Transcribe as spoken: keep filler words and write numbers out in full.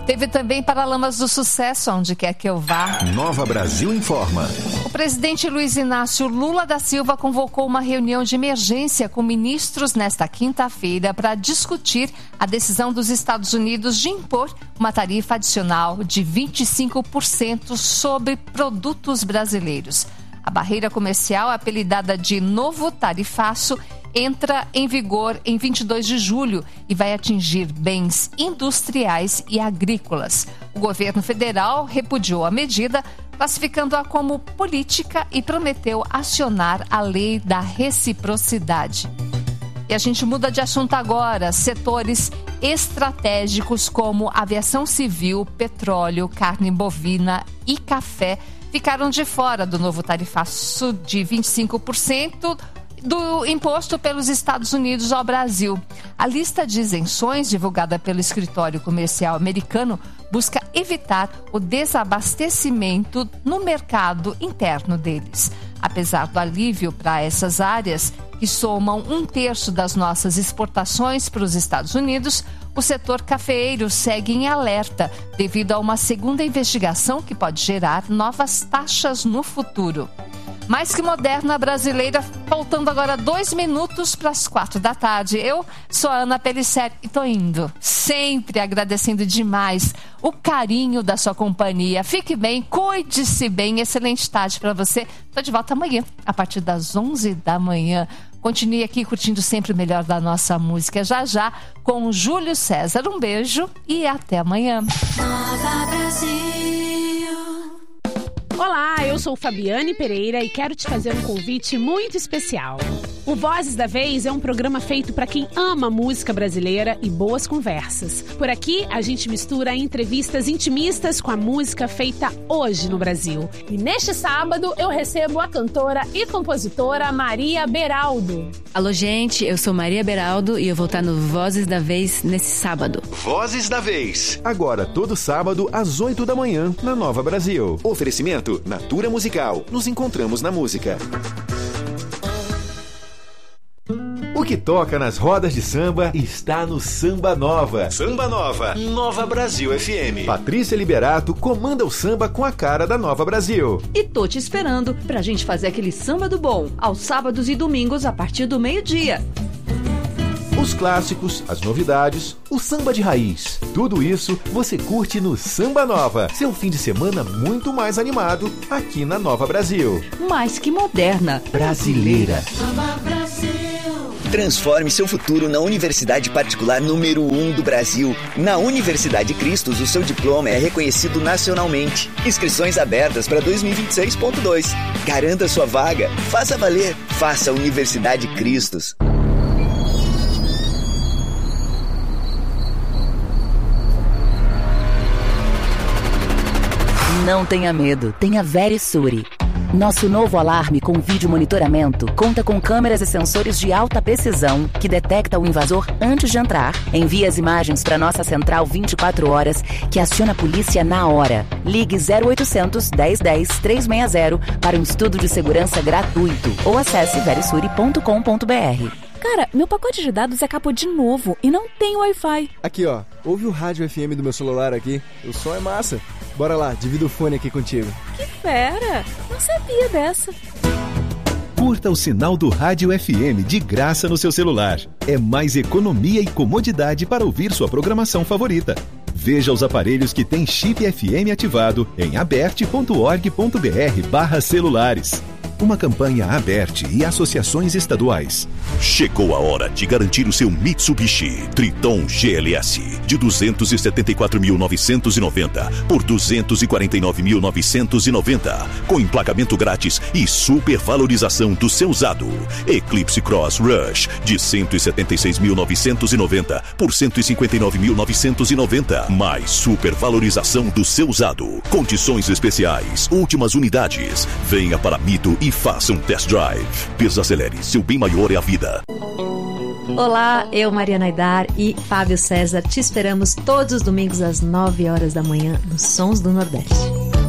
Teve também Paralamas do Sucesso, Onde Quer Que Eu Vá. Nova Brasil Informa. O presidente Luiz Inácio Lula da Silva convocou uma reunião de emergência com ministros nesta quinta-feira para discutir a decisão dos Estados Unidos de impor uma tarifa adicional de vinte e cinco por cento sobre produtos brasileiros. A barreira comercial, apelidada de Novo Tarifaço, entra em vigor em vinte e dois de julho e vai atingir bens industriais e agrícolas. O governo federal repudiou a medida, classificando-a como política e prometeu acionar a lei da reciprocidade. E a gente muda de assunto agora. Setores estratégicos como aviação civil, petróleo, carne bovina e café ficaram de fora do novo tarifaço de vinte e cinco por cento do imposto pelos Estados Unidos ao Brasil. A lista de isenções divulgada pelo escritório comercial americano busca evitar o desabastecimento no mercado interno deles. Apesar do alívio para essas áreas, que somam um terço das nossas exportações para os Estados Unidos, o setor cafeeiro segue em alerta devido a uma segunda investigação que pode gerar novas taxas no futuro. Mais que moderna brasileira, faltando agora dois minutos para as quatro da tarde. Eu sou a Ana Pellicer e tô indo, sempre agradecendo demais o carinho da sua companhia. Fique bem, cuide-se bem, excelente tarde para você. Tô de volta amanhã, a partir das onze da manhã. Continue aqui curtindo sempre o melhor da nossa música, já já, com o Júlio César. Um beijo e até amanhã. Nova Brasil. Olá, eu sou Fabiane Pereira e quero te fazer um convite muito especial. O Vozes da Vez é um programa feito para quem ama música brasileira e boas conversas. Por aqui, a gente mistura entrevistas intimistas com a música feita hoje no Brasil. E neste sábado, eu recebo a cantora e compositora Maria Beraldo. Alô, gente, eu sou Maria Beraldo e eu vou estar no Vozes da Vez nesse sábado. Vozes da Vez. Agora, todo sábado, às oito da manhã, na Nova Brasil. Oferecimento Natura Musical. Nos encontramos na música. O que toca nas rodas de samba está no Samba Nova. Samba Nova, Nova Brasil F M. Patrícia Liberato comanda o samba com a cara da Nova Brasil. E tô te esperando pra gente fazer aquele samba do bom, aos sábados e domingos a partir do meio-dia. Os clássicos, as novidades, o samba de raiz. Tudo isso você curte no Samba Nova. Seu fim de semana muito mais animado aqui na Nova Brasil. Mais que moderna, brasileira. Nova Brasil. Transforme seu futuro na universidade particular número um do Brasil. Na Universidade Cristos, o seu diploma é reconhecido nacionalmente. Inscrições abertas para dois mil e vinte e seis ponto dois. Garanta sua vaga. Faça valer. Faça Universidade Cristos. Não tenha medo, tenha Verisure. Nosso novo alarme com vídeo monitoramento conta com câmeras e sensores de alta precisão que detecta o invasor antes de entrar. Envia as imagens para nossa central vinte e quatro horas, que aciona a polícia na hora. Ligue zero oitocentos, dez dez, trezentos e sessenta para um estudo de segurança gratuito ou acesse verisure ponto com ponto br. Cara, meu pacote de dados acabou de novo e não tem Wi-Fi. Aqui, ó. Ouve o rádio F M do meu celular aqui. O som é massa. Bora lá, divido o fone aqui contigo. Que fera! Não sabia dessa. Curta o sinal do Rádio F M de graça no seu celular. É mais economia e comodidade para ouvir sua programação favorita. Veja os aparelhos que têm chip F M ativado em aberte ponto org ponto br barra celulares. Uma campanha Aberte e associações estaduais. Chegou a hora de garantir o seu Mitsubishi Triton G L S de duzentos e setenta e quatro mil novecentos e noventa por duzentos e quarenta e nove mil novecentos e noventa, com emplacamento grátis e supervalorização do seu usado. Eclipse Cross Rush de cento e setenta e seis mil novecentos e noventa por cento e cinquenta e nove mil novecentos e noventa, mais supervalorização do seu usado. Condições especiais, últimas unidades. Venha para Mito e faça um test drive. Desacelere, seu bem maior é a vida. Olá, eu, Mariana Aidar e Fábio César te esperamos todos os domingos às nove horas da manhã nos Sons do Nordeste.